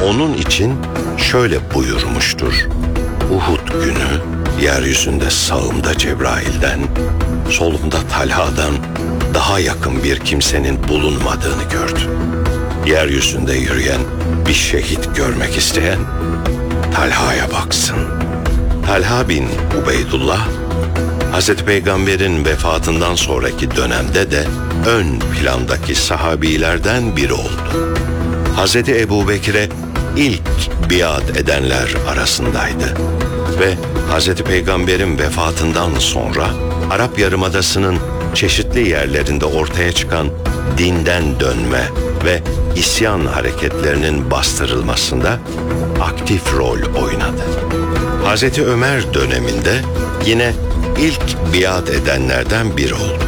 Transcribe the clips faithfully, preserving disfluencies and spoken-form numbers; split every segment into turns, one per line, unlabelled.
onun için şöyle buyurmuştur: Uhud günü yeryüzünde sağımda Cebrail'den, solumda Talha'dan daha yakın bir kimsenin bulunmadığını gördüm. Yeryüzünde yürüyen bir şehit görmek isteyen Talha'ya baksın. Talha bin Ubeydullah, Hazreti Peygamber'in vefatından sonraki dönemde de ön plandaki sahabilerden biri oldu. Hazreti Ebubekir'e ilk biat edenler arasındaydı ve Hazreti Peygamber'in vefatından sonra Arap Yarımadası'nın çeşitli yerlerinde ortaya çıkan dinden dönme ve isyan hareketlerinin bastırılmasında aktif rol oynadı. Hazreti Ömer döneminde yine ilk biat edenlerden biri oldu.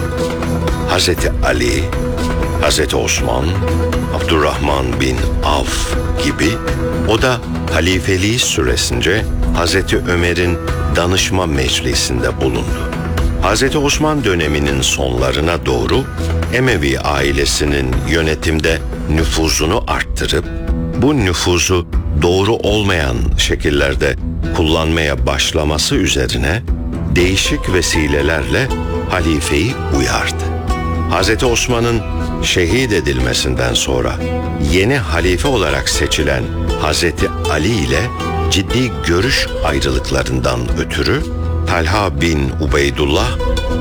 Hazreti Ali, Hazreti Osman, Abdurrahman bin Avf gibi o da halifeliği süresince Hazreti Ömer'in danışma meclisinde bulundu. Hazreti Osman döneminin sonlarına doğru Emevi ailesinin yönetimde nüfuzunu arttırıp bu nüfuzu doğru olmayan şekillerde kullanmaya başlaması üzerine değişik vesilelerle halifeyi uyardı. Hazreti Osman'ın şehit edilmesinden sonra yeni halife olarak seçilen Hazreti Ali ile ciddi görüş ayrılıklarından ötürü Talha bin Ubeydullah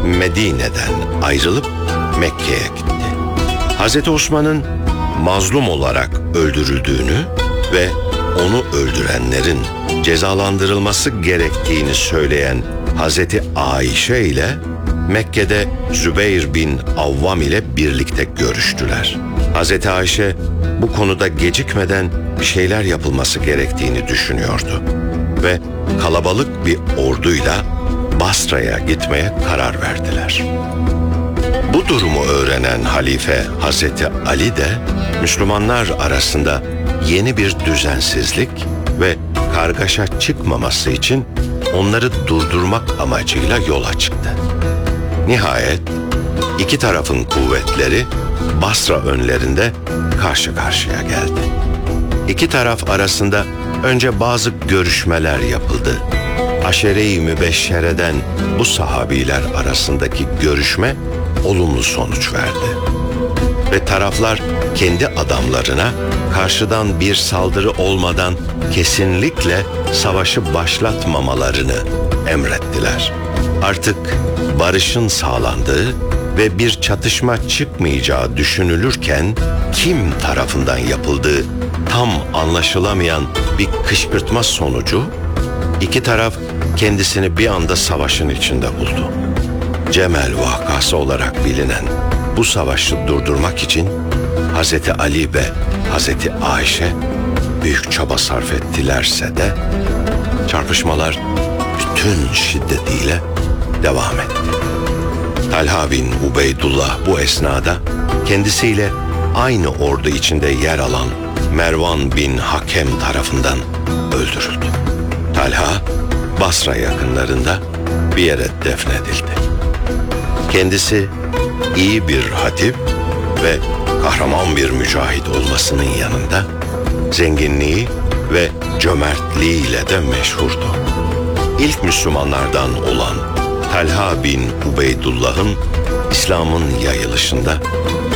Medine'den ayrılıp Mekke'ye gitti. Hazreti Osman'ın mazlum olarak öldürüldüğünü ve onu öldürenlerin cezalandırılması gerektiğini söyleyen Hazreti Ayşe ile Mekke'de Zübeyir bin Avvam ile birlikte görüştüler. Hazreti Ayşe bu konuda gecikmeden bir şeyler yapılması gerektiğini düşünüyordu ve kalabalık bir orduyla Basra'ya gitmeye karar verdiler. Bu durumu öğrenen halife Hazreti Ali de Müslümanlar arasında yeni bir düzensizlik ve kargaşa çıkmaması için onları durdurmak amacıyla yola çıktı. Nihayet iki tarafın kuvvetleri Basra önlerinde karşı karşıya geldi. İki taraf arasında önce bazı görüşmeler yapıldı. Aşere-i Mübeşşere'den bu sahabiler arasındaki görüşme olumlu sonuç verdi. Ve taraflar kendi adamlarına karşıdan bir saldırı olmadan kesinlikle savaşı başlatmamalarını emrettiler. Artık barışın sağlandığı ve bir çatışma çıkmayacağı düşünülürken kim tarafından yapıldığı tam anlaşılamayan bir kışkırtma sonucu iki taraf kendisini bir anda savaşın içinde buldu. Cemel vakası olarak bilinen bu savaşı durdurmak için Hazreti Ali ve Hazreti Ayşe büyük çaba sarf ettilerse de çarpışmalar bütün şiddetiyle devam etti. Talha bin Ubeydullah bu esnada kendisiyle aynı ordu içinde yer alan Mervan bin Hakem tarafından öldürüldü. Talha Basra yakınlarında bir yere defnedildi. Kendisi iyi bir hatip ve kahraman bir mücahit olmasının yanında zenginliği ve cömertliğiyle de meşhurdu. İlk Müslümanlardan olan Talha bin Ubeydullah'ın İslam'ın yayılışında